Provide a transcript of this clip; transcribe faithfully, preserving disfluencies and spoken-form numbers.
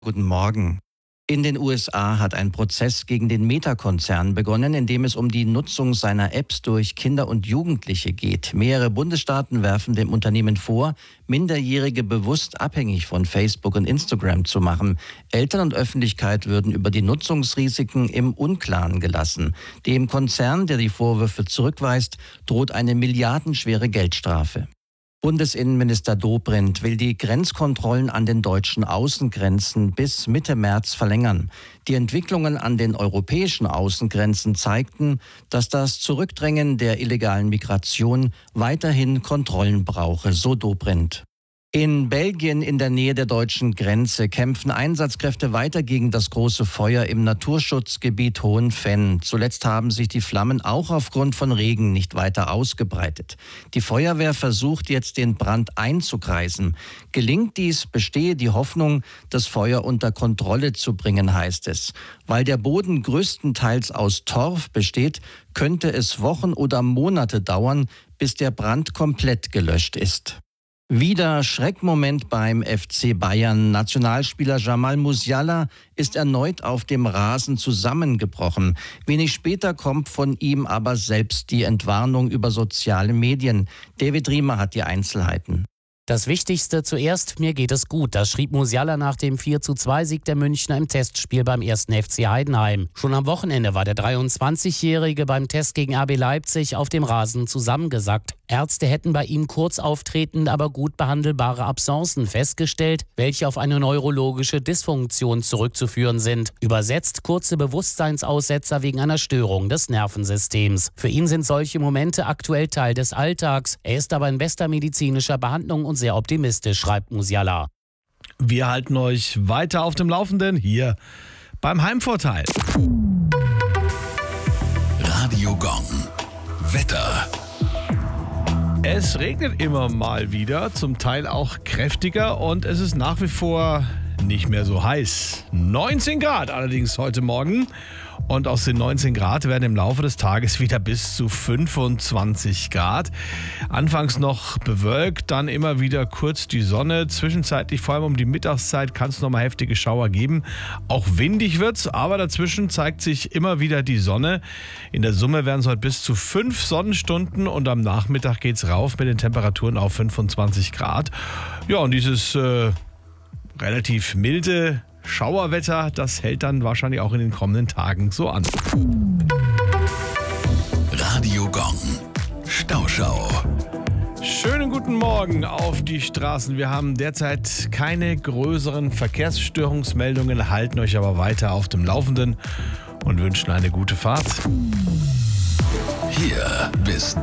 Guten Morgen. In den U S A hat ein Prozess gegen den Meta-Konzern begonnen, in dem es um die Nutzung seiner Apps durch Kinder und Jugendliche geht. Mehrere Bundesstaaten werfen dem Unternehmen vor, Minderjährige bewusst abhängig von Facebook und Instagram zu machen. Eltern und Öffentlichkeit würden über die Nutzungsrisiken im Unklaren gelassen. Dem Konzern, der die Vorwürfe zurückweist, droht eine milliardenschwere Geldstrafe. Bundesinnenminister Dobrindt will die Grenzkontrollen an den deutschen Außengrenzen bis Mitte März verlängern. Die Entwicklungen an den europäischen Außengrenzen zeigten, dass das Zurückdrängen der illegalen Migration weiterhin Kontrollen brauche, so Dobrindt. In Belgien in der Nähe der deutschen Grenze kämpfen Einsatzkräfte weiter gegen das große Feuer im Naturschutzgebiet Hohenfenn. Zuletzt haben sich die Flammen auch aufgrund von Regen nicht weiter ausgebreitet. Die Feuerwehr versucht jetzt, den Brand einzukreisen. Gelingt dies, bestehe die Hoffnung, das Feuer unter Kontrolle zu bringen, heißt es. Weil der Boden größtenteils aus Torf besteht, könnte es Wochen oder Monate dauern, bis der Brand komplett gelöscht ist. Wieder Schreckmoment beim F C Bayern. Nationalspieler Jamal Musiala ist erneut auf dem Rasen zusammengebrochen. Wenig später kommt von ihm aber selbst die Entwarnung über soziale Medien. David Riemer hat die Einzelheiten. Das Wichtigste zuerst, mir geht es gut. Das schrieb Musiala nach dem vier zu zwei Sieg der Münchner im Testspiel beim ersten F C Heidenheim. Schon am Wochenende war der dreiundzwanzigjährige beim Test gegen R B Leipzig auf dem Rasen zusammengesackt. Ärzte hätten bei ihm kurz auftretend, aber gut behandelbare Absencen festgestellt, welche auf eine neurologische Dysfunktion zurückzuführen sind. Übersetzt kurze Bewusstseinsaussetzer wegen einer Störung des Nervensystems. Für ihn sind solche Momente aktuell Teil des Alltags. Er ist aber in bester medizinischer Behandlung und sehr optimistisch, schreibt Musiala. Wir halten euch weiter auf dem Laufenden hier beim Heimvorteil. Radio Gong. Wetter. Es regnet immer mal wieder, zum Teil auch kräftiger und es ist nach wie vor nicht mehr so heiß. neunzehn Grad allerdings heute Morgen. Und aus den neunzehn Grad werden im Laufe des Tages wieder bis zu fünfundzwanzig Grad. Anfangs noch bewölkt, dann immer wieder kurz die Sonne. Zwischenzeitlich, vor allem um die Mittagszeit, kann es nochmal heftige Schauer geben. Auch windig wird's, aber dazwischen zeigt sich immer wieder die Sonne. In der Summe werden es heute bis zu fünf Sonnenstunden und am Nachmittag geht's rauf mit den Temperaturen auf fünfundzwanzig Grad. Ja, und dieses äh, relativ milde Schauerwetter, das hält dann wahrscheinlich auch in den kommenden Tagen so an. Radio Gong. Stauschau. Schönen guten Morgen auf die Straßen. Wir haben derzeit keine größeren Verkehrsstörungsmeldungen, halten euch aber weiter auf dem Laufenden und wünschen eine gute Fahrt. Hier bis